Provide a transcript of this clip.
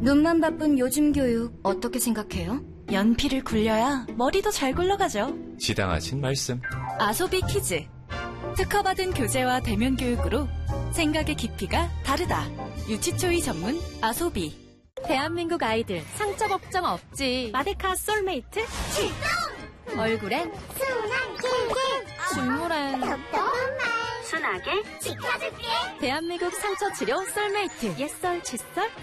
눈만 바쁜 요즘 교육 어떻게 생각해요? 연필을 굴려야 머리도 잘 굴러가죠. 지당하신 말씀. 아소비 키즈. 특허받은 교재와 대면 교육으로 생각의 깊이가 다르다. 유치초이 전문 아소비. 대한민국 아이들 상처 걱정 없지. 마데카 솔메이트 출동! 얼굴엔 순한 길게 식물엔 톡톡한 말 순하게 지켜줄게. 대한민국 상처 치료 솔메이트. 옛설 칫솔